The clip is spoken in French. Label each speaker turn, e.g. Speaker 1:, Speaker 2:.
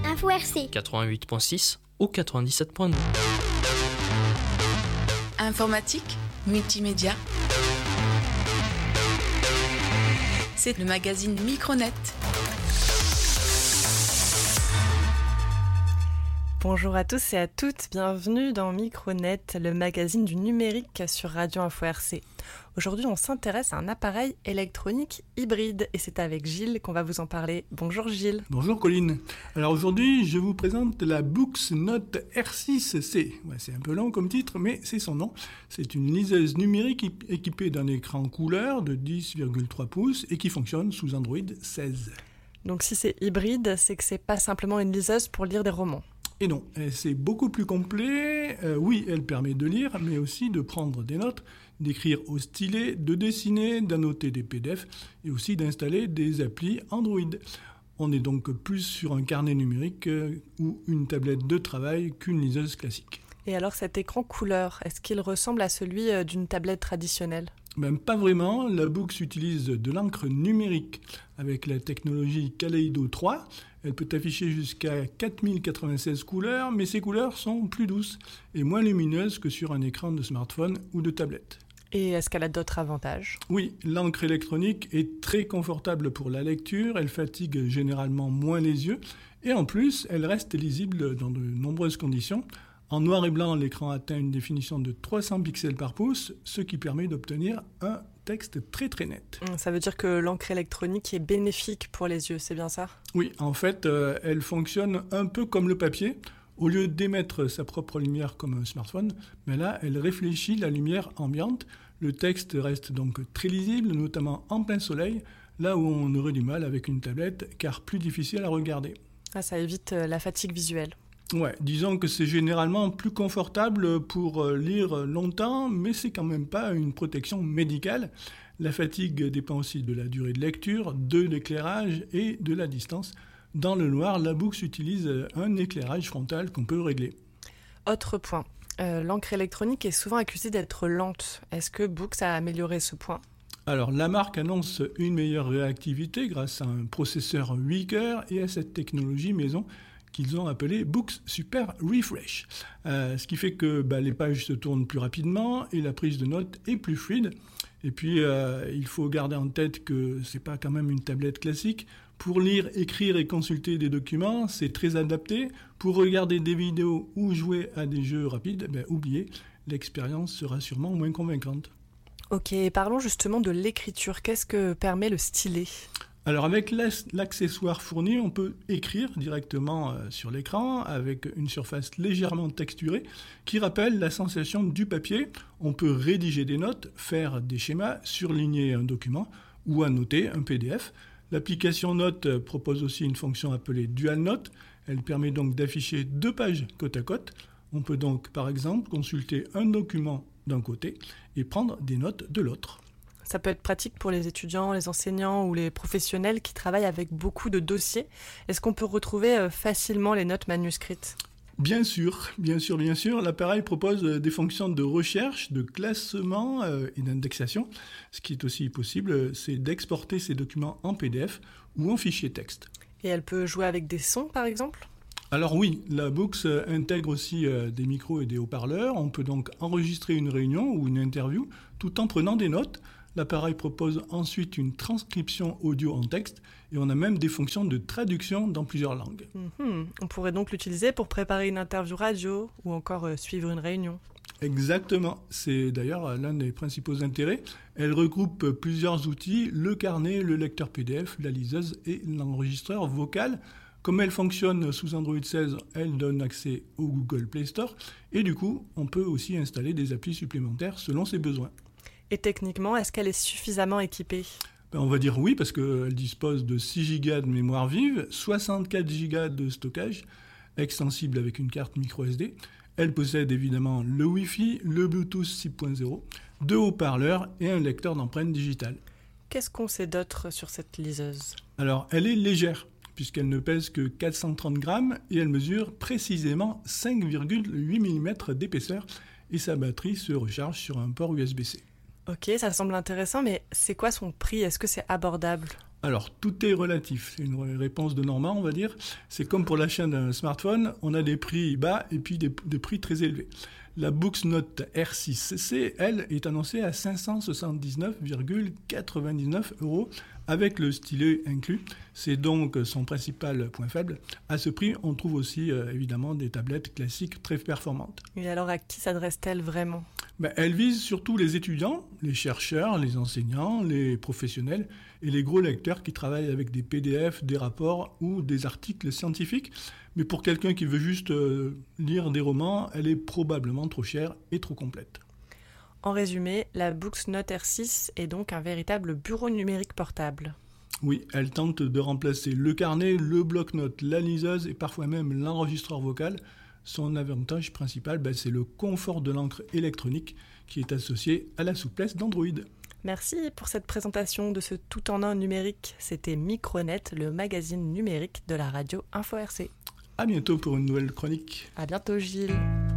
Speaker 1: Info RC
Speaker 2: 88.6 ou 97.9.
Speaker 3: Informatique, multimédia. C'est le magazine Micronet.
Speaker 4: Bonjour à tous et à toutes, bienvenue dans Micronet, le magazine du numérique sur Radio Info RC. Aujourd'hui, on s'intéresse à un appareil électronique hybride et c'est avec Gilles qu'on va vous en parler. Bonjour Gilles.
Speaker 5: Bonjour Colline. Alors aujourd'hui, je vous présente la Boox Note R6C. Ouais, c'est un peu long comme titre, mais c'est son nom. C'est une liseuse numérique équipée d'un écran couleur de 10,3 pouces et qui fonctionne sous Android 16.
Speaker 4: Donc si c'est hybride, c'est que c'est pas simplement une liseuse pour lire des romans.
Speaker 5: Et non, c'est beaucoup plus complet. Oui, elle permet de lire, mais aussi de prendre des notes, d'écrire au stylet, de dessiner, d'annoter des PDF et aussi d'installer des applis Android. On est donc plus sur un carnet numérique ou une tablette de travail qu'une liseuse classique.
Speaker 4: Et alors cet écran couleur, est-ce qu'il ressemble à celui d'une tablette traditionnelle ?
Speaker 5: Même pas vraiment, la Boox utilise de l'encre numérique avec la technologie Kaleido 3. Elle peut afficher jusqu'à 4096 couleurs, mais ces couleurs sont plus douces et moins lumineuses que sur un écran de smartphone ou de tablette.
Speaker 4: Et est-ce qu'elle a d'autres avantages ?
Speaker 5: Oui, l'encre électronique est très confortable pour la lecture, elle fatigue généralement moins les yeux et en plus, elle reste lisible dans de nombreuses conditions. En noir et blanc, l'écran atteint une définition de 300 pixels par pouce, ce qui permet d'obtenir un texte très très net.
Speaker 4: Ça veut dire que l'encre électronique est bénéfique pour les yeux, c'est bien ça ?
Speaker 5: Oui, en fait, elle fonctionne un peu comme le papier. Au lieu d'émettre sa propre lumière comme un smartphone, mais là, elle réfléchit la lumière ambiante. Le texte reste donc très lisible, notamment en plein soleil, là où on aurait du mal avec une tablette, car plus difficile à regarder.
Speaker 4: Ah, ça évite la fatigue visuelle.
Speaker 5: Ouais, disons que c'est généralement plus confortable pour lire longtemps, mais c'est quand même pas une protection médicale. La fatigue dépend aussi de la durée de lecture, de l'éclairage et de la distance. Dans le noir, la Boox utilise un éclairage frontal qu'on peut régler.
Speaker 4: Autre point, l'encre électronique est souvent accusée d'être lente. Est-ce que Boox a amélioré ce point ?
Speaker 5: Alors, la marque annonce une meilleure réactivité grâce à un processeur 8 cœurs et à cette technologie maison qu'ils ont appelé Boox Super Refresh. Ce qui fait que les pages se tournent plus rapidement et la prise de notes est plus fluide. Et puis, il faut garder en tête que c'est pas quand même une tablette classique. Pour lire, écrire et consulter des documents, c'est très adapté. Pour regarder des vidéos ou jouer à des jeux rapides, oubliez, l'expérience sera sûrement moins convaincante.
Speaker 4: Ok, parlons justement de l'écriture. Qu'est-ce que permet le stylet ?
Speaker 5: Alors avec l'accessoire fourni, on peut écrire directement sur l'écran avec une surface légèrement texturée qui rappelle la sensation du papier. On peut rédiger des notes, faire des schémas, surligner un document ou annoter un PDF. L'application Note propose aussi une fonction appelée Dual Note. Elle permet donc d'afficher 2 pages côte à côte. On peut donc par exemple consulter un document d'un côté et prendre des notes de l'autre.
Speaker 4: Ça peut être pratique pour les étudiants, les enseignants ou les professionnels qui travaillent avec beaucoup de dossiers. Est-ce qu'on peut retrouver facilement les notes manuscrites ?
Speaker 5: Bien sûr. L'appareil propose des fonctions de recherche, de classement et d'indexation. Ce qui est aussi possible, c'est d'exporter ces documents en PDF ou en fichier texte.
Speaker 4: Et elle peut jouer avec des sons, par exemple ?
Speaker 5: Alors oui, la Boox intègre aussi des micros et des haut-parleurs. On peut donc enregistrer une réunion ou une interview tout en prenant des notes. L'appareil propose ensuite une transcription audio en texte et on a même des fonctions de traduction dans plusieurs langues.
Speaker 4: On pourrait donc l'utiliser pour préparer une interview radio ou encore suivre une réunion.
Speaker 5: Exactement, c'est d'ailleurs l'un des principaux intérêts. Elle regroupe plusieurs outils, le carnet, le lecteur PDF, la liseuse et l'enregistreur vocal. Comme elle fonctionne sous Android 16, elle donne accès au Google Play Store et du coup, on peut aussi installer des applis supplémentaires selon ses besoins.
Speaker 4: Et techniquement, est-ce qu'elle est suffisamment équipée ?
Speaker 5: On va dire oui, parce qu'elle dispose de 6 Go de mémoire vive, 64 Go de stockage, extensible avec une carte micro SD. Elle possède évidemment le Wi-Fi, le Bluetooth 6.0, 2 haut-parleurs et un lecteur d'empreintes digitales. Qu'est-ce
Speaker 4: qu'on sait d'autre sur cette liseuse ?
Speaker 5: Alors, elle est légère, puisqu'elle ne pèse que 430 grammes et elle mesure précisément 5,8 mm d'épaisseur et sa batterie se recharge sur un port USB-C.
Speaker 4: Ok, ça semble intéressant, mais c'est quoi son prix ? Est-ce que c'est abordable ?
Speaker 5: Alors, tout est relatif. C'est une réponse de Normand, on va dire. C'est comme pour l'achat d'un smartphone, on a des prix bas et puis des prix très élevés. La BooksNote R6C, elle, est annoncée à 579,99 € avec le stylet inclus. C'est donc son principal point faible. À ce prix, on trouve aussi évidemment des tablettes classiques très performantes.
Speaker 4: Et alors, à qui s'adresse-t-elle vraiment ?
Speaker 5: Elle vise surtout les étudiants, les chercheurs, les enseignants, les professionnels et les gros lecteurs qui travaillent avec des PDF, des rapports ou des articles scientifiques. Mais pour quelqu'un qui veut juste lire des romans, elle est probablement trop chère et trop complète.
Speaker 4: En résumé, la BooksNote R6 est donc un véritable bureau numérique portable.
Speaker 5: Oui, elle tente de remplacer le carnet, le bloc-notes, la liseuse et parfois même l'enregistreur vocal. Son avantage principal, c'est le confort de l'encre électronique qui est associé à la souplesse d'Android.
Speaker 4: Merci pour cette présentation de ce tout-en-un numérique. C'était Micronet, le magazine numérique de la radio Info RC.
Speaker 5: À bientôt pour une nouvelle chronique.
Speaker 4: À bientôt Gilles.